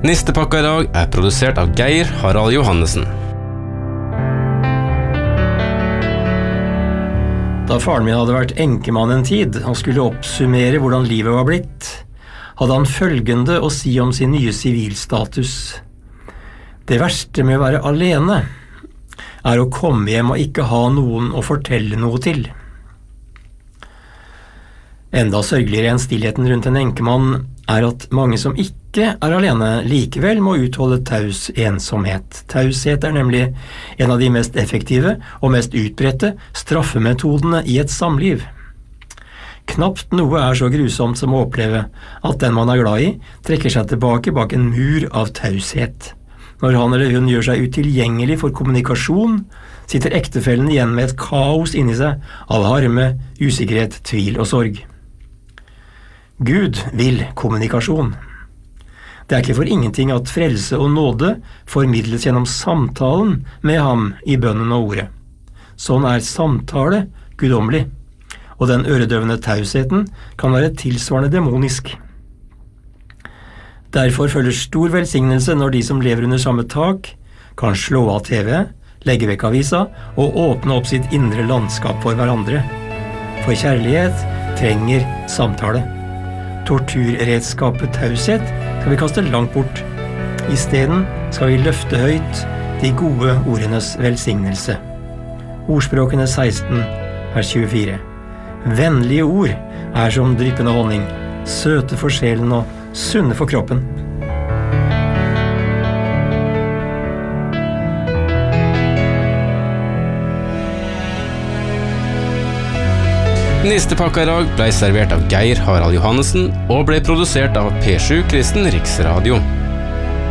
Nistepakka i dag produsert av Geir Harald Johannessen. Da faren min hadde vært enkemann en tid og skulle oppsummere hvordan livet var blitt, hadde han følgende å si om sin nye sivilstatus. Det verste med å være alene å komme hjem og ikke ha noen å fortelle noe til. Enda sørgeligere enn stillheten rundt en enkemann at mange som ikke alene likevel må utholde taus ensomhet. Taushet nemlig en av de mest effektive og mest utbredte straffemetodene i et samliv. Knapt noe så grusomt som å oppleve at den man glad i trekker seg tilbake bak en mur av taushet. Når han eller hun gjør seg utilgjengelig for kommunikasjon, sitter ektefellen igjen med et kaos inni seg av harme, usikkerhet, tvil og sorg. Gud vil kommunikasjon. Det ikke for ingenting at frelse og nåde formidles gjennom samtalen med ham i bønnen og ordet. Sånn samtale guddommelig, og den øredøvende tausheten kan være tilsvarende demonisk. Derfor følger stor velsignelse når de som lever under samme tak kan slå av TV, legge vekk avisa og åpne opp sitt indre landskap for hverandre. For kjærlighet trenger samtale. Torturredskapet taushet skal vi kaste langt bort. I stedet skal vi løfte høyt de gode ordenes velsignelse. Ordspråkene 16, vers 24. Vennlige ord som dryppende honning, søte for sjelen og sunne for kroppen. Nistepakka i dag ble servert av Geir Harald Johannessen og ble produsert av P7 Kristen Riksradio.